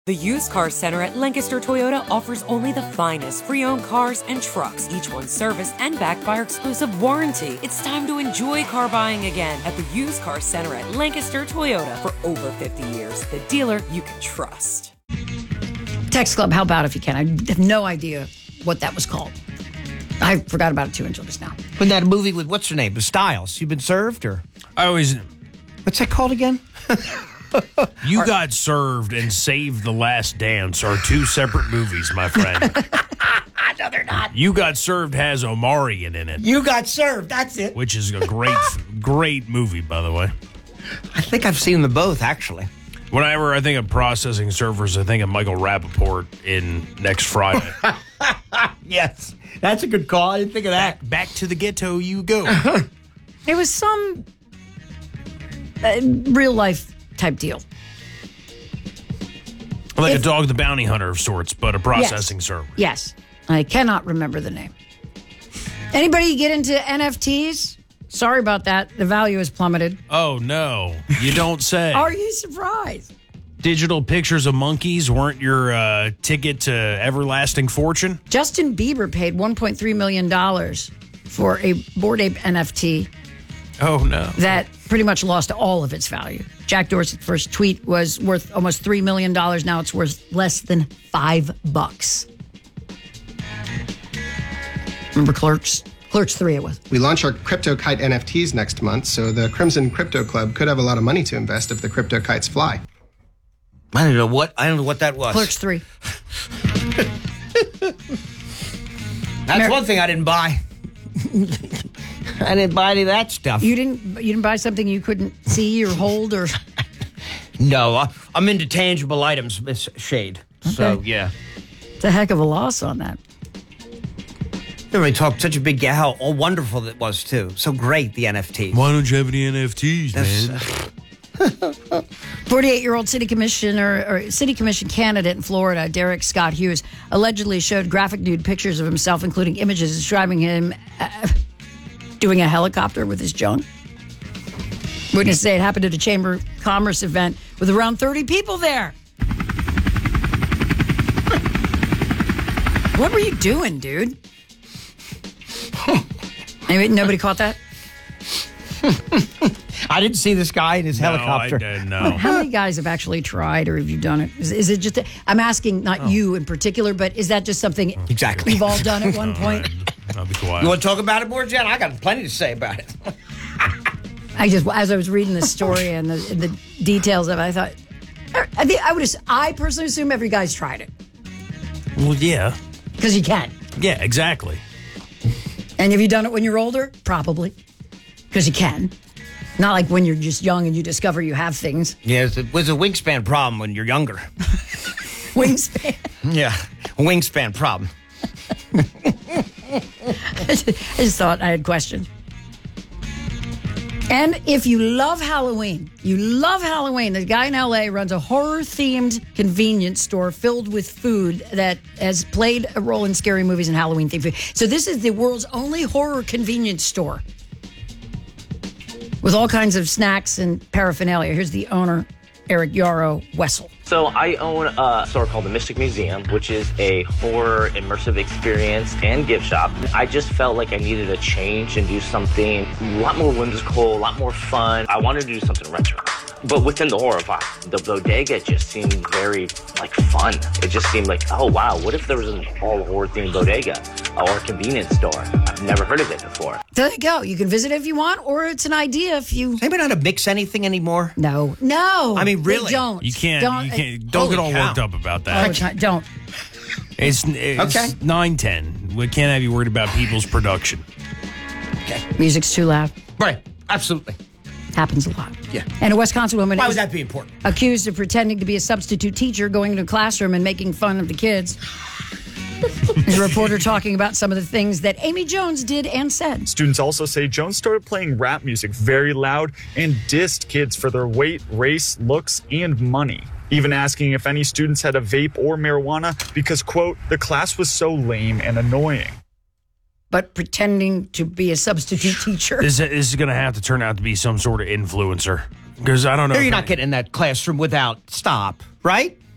The Used Car Center at Lancaster Toyota offers only the finest pre-owned cars and trucks, each one serviced and backed by our exclusive warranty. It's time to enjoy car buying again at the Used Car Center at Lancaster Toyota. For over 50 years, the dealer you can trust. Text Club, help out if you can. I have no idea what that was called. I forgot about it too until just now. Wasn't that a movie with, what's her name, the Styles? You've been served, or? What's that called again? You Got Served and Save the Last Dance are two separate movies, my friend. No, they're not. You Got Served has Omarion in it. You Got Served, that's it. Which is a great movie, by the way. I think I've seen them both, actually. Whenever I think of processing servers, I think of Michael Rappaport in Next Friday. Yes, that's a good call. I didn't think of that. Back to the ghetto you go. It was some real-life type deal. Like a Dog the Bounty Hunter of sorts, but a processing server. Yes. I cannot remember the name. Anybody get into NFTs? Sorry about that. The value has plummeted. Oh, no. You don't say. Are you surprised? Digital pictures of monkeys weren't your ticket to everlasting fortune? Justin Bieber paid $1.3 million for a Bored Ape NFT. Oh, no. That pretty much lost all of its value. Jack Dorset's first tweet was worth almost $3 million. Now it's worth less than $5. Remember Clerks? Clerks 3 it was. We launch our CryptoKite NFTs next month, so the Crimson Crypto Club could have a lot of money to invest if the crypto kites fly. I don't know what that was. Clerks 3. That's one thing I didn't buy. I didn't buy any of that stuff. You didn't buy something you couldn't see or hold or? No, I'm into tangible items, Miss Shade. Okay. So, yeah. It's a heck of a loss on that. Everybody talked such a big how wonderful it was, too. So great, the NFT. Why don't you have any NFTs, man? 48-year-old city commission candidate in Florida, Derek Scott Hughes, allegedly showed graphic nude pictures of himself, including images describing him doing a helicopter with his junk. Witnesses say it happened at a Chamber of Commerce event with around 30 people there. What were you doing, dude? Nobody caught that? I didn't see this guy in his helicopter. I didn't know. How many guys have actually tried, or have you done it? Is it just? I'm asking, not you in particular, but is that just something exactly you've all done at one point? I'll be quiet. You want to talk about it more, Jen? I got plenty to say about it. As I was reading the story and the details of it, I thought, I personally assume every guy's tried it. Well, yeah. Because you can. Yeah, exactly. And have you done it when you're older? Probably. Because you can. Not like when you're just young and you discover you have things. Yeah, it was a wingspan problem when you're younger. Wingspan? Yeah, a wingspan problem. I just thought I had questions. And if you love Halloween, the guy in L.A. runs a horror-themed convenience store filled with food that has played a role in scary movies and Halloween-themed food. So this is the world's only horror convenience store with all kinds of snacks and paraphernalia. Here's the owner, Eric Yarrow Wessel. So I own a store called the Mystic Museum, which is a horror immersive experience and gift shop. I just felt like I needed a change and do something a lot more whimsical, a lot more fun. I wanted to do something retro, but within the horror vibe. The bodega just seemed very fun. It just seemed like, oh wow, what if there was an all horror themed bodega or a convenience store? I've never heard of it before. There you go. You can visit if you want, or it's an idea if you... Is anybody know how to mix anything anymore? No. I mean, really? They don't. You can't don't get all worked up about that. Don't. It's okay. 9:10. We can't have you worried about people's production. Okay. Music's too loud. Right. Absolutely. Happens a lot. Yeah. And a Wisconsin woman Why would that be important? Accused of pretending to be a substitute teacher, going into a classroom and making fun of the kids. There's a reporter talking about some of the things that Amy Jones did and said. Students also say Jones started playing rap music very loud and dissed kids for their weight, race, looks, and money. Even asking if any students had a vape or marijuana because, quote, the class was so lame and annoying. But pretending to be a substitute teacher. This is going to have to turn out to be some sort of influencer. Because I don't know. You're not getting in that classroom without stop, right?